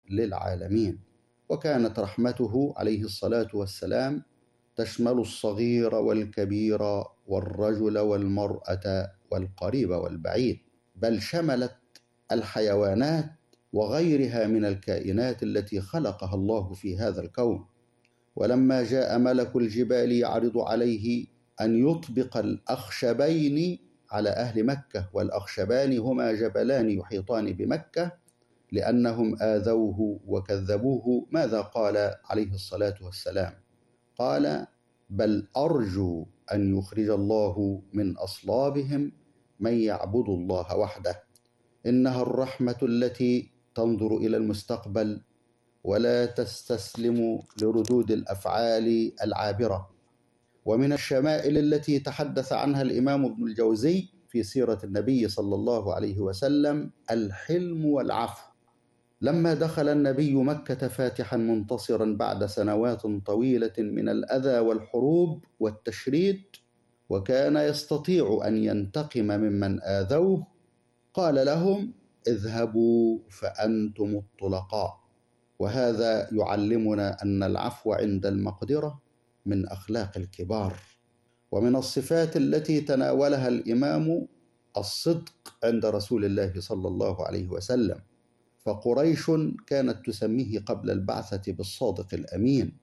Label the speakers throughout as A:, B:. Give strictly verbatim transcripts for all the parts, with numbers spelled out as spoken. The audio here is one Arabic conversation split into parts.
A: للعالمين. وكانت رحمته عليه الصلاة والسلام تشمل الصغير والكبير والرجل والمرأة والقريب والبعيد، بل شملت الحيوانات وغيرها من الكائنات التي خلقها الله في هذا الكون. ولما جاء ملك الجبال يعرض عليه أن يطبق الأخشبين على أهل مكة، والأخشبان هما جبلان يحيطان بمكة، لأنهم آذوه وكذبوه، ماذا قال عليه الصلاة والسلام؟ قال: بل أرجو أن يخرج الله من أصلابهم من يعبد الله وحده. إنها الرحمة التي تنظر إلى المستقبل ولا تستسلم لردود الأفعال العابرة. ومن الشمائل التي تحدث عنها الإمام ابن الجوزي في سيرة النبي صلى الله عليه وسلم الحلم والعفو. لما دخل النبي مكة فاتحا منتصرا بعد سنوات طويلة من الأذى والحروب والتشريد، وكان يستطيع أن ينتقم ممن آذوه، قال لهم: اذهبوا فأنتم الطلقاء. وهذا يعلمنا أن العفو عند المقدرة من أخلاق الكبار. ومن الصفات التي تناولها الإمام الصدق عند رسول الله صلى الله عليه وسلم، فقريش كانت تسميه قبل البعثة بالصادق الأمين.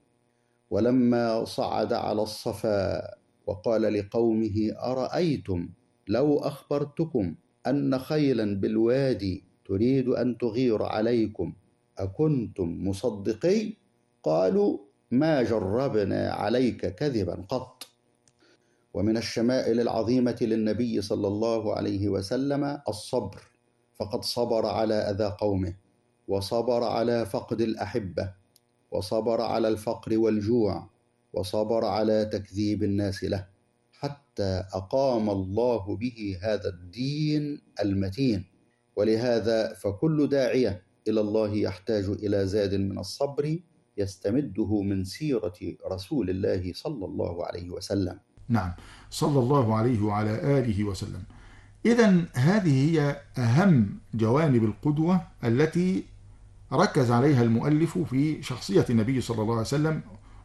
A: ولما صعد على الصفا وقال لقومه: أرأيتم لو أخبرتكم أن خيلا بالوادي تريد أن تغير عليكم أكنتم مصدقي؟ قالوا: ما جربنا عليك كذبا قط. ومن الشمائل العظيمة للنبي صلى الله عليه وسلم الصبر، فقد صبر على أذى قومه، وصبر على فقد الأحبة، وصبر على الفقر والجوع، وصبر على تكذيب الناس له، حتى أقام الله به هذا الدين المتين. ولهذا فكل داعية إلى الله يحتاج إلى زاد من الصبر يستمده من سيرة رسول الله صلى الله عليه وسلم.
B: نعم، صلى الله عليه وعلى آله وسلم. إذن هذه هي أهم جوانب القدوة التي ركز عليها المؤلف في شخصية النبي صلى الله عليه وسلم،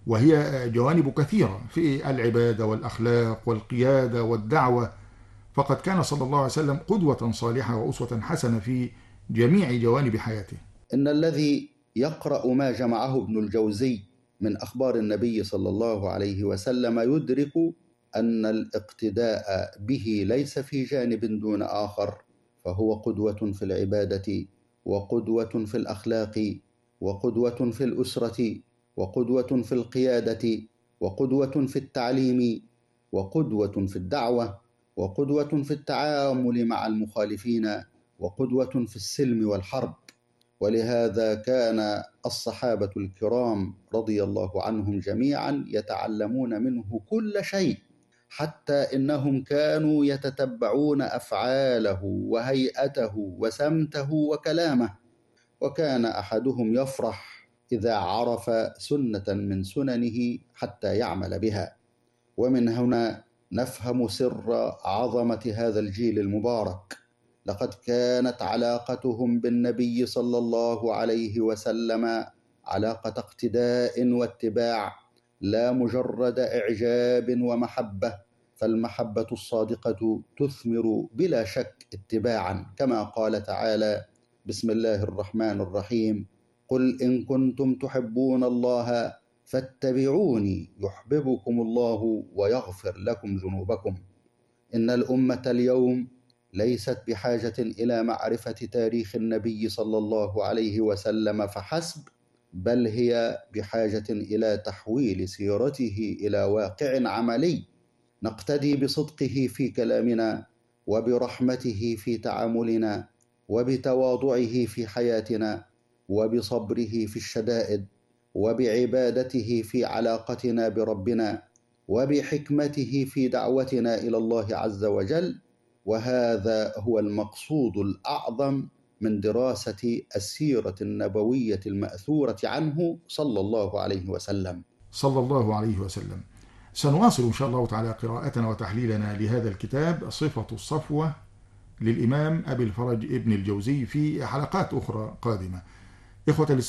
B: وهي جوانب كثيرة في العبادة والأخلاق والقيادة والدعوة، فقد كان صلى الله عليه وسلم قدوة صالحة وأسوة حسنة في جميع جوانب حياته.
A: إن الذي يقرأ ما جمعه ابن الجوزي من أخبار النبي صلى الله عليه وسلم يدرك أن الاقتداء به ليس في جانب دون آخر، فهو قدوة في العبادة، وقدوة في الأخلاق، وقدوة في الأسرة، وقدوة في القيادة، وقدوة في التعليم، وقدوة في الدعوة، وقدوة في التعامل مع المخالفين، وقدوة في السلم والحرب. ولهذا كان الصحابة الكرام رضي الله عنهم جميعا يتعلمون منه كل شيء، حتى إنهم كانوا يتتبعون أفعاله وهيئته وسمته وكلامه. وكان أحدهم يفرح إذا عرف سنة من سننه حتى يعمل بها. ومن هنا نفهم سر عظمة هذا الجيل المبارك. لقد كانت علاقتهم بالنبي صلى الله عليه وسلم علاقة اقتداء واتباع، لا مجرد إعجاب ومحبة، فالمحبة الصادقة تثمر بلا شك اتباعا، كما قال تعالى: بسم الله الرحمن الرحيم: قل إن كنتم تحبون الله فاتبعوني يحببكم الله ويغفر لكم ذنوبكم. إن الأمة اليوم ليست بحاجة إلى معرفة تاريخ النبي صلى الله عليه وسلم فحسب، بل هي بحاجة إلى تحويل سيرته إلى واقع عملي، نقتدي بصدقه في كلامنا، وبرحمته في تعاملنا، وبتواضعه في حياتنا، وبصبره في الشدائد، وبعبادته في علاقتنا بربنا، وبحكمته في دعوتنا إلى الله عز وجل. وهذا هو المقصود الأعظم من دراسة السيرة النبوية المأثورة عنه صلى الله عليه وسلم.
B: صلى الله عليه وسلم. سنواصل إن شاء الله تعالى قراءتنا وتحليلنا لهذا الكتاب صفة الصفوة للإمام أبي الفرج ابن الجوزي في حلقات أخرى قادمة. إخوة